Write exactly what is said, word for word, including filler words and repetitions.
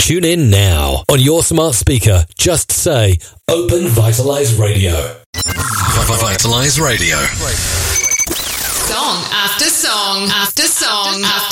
Tune in now. On your smart speaker, just say, Open Vitalize Radio. Vitalize Radio. Song after song after song after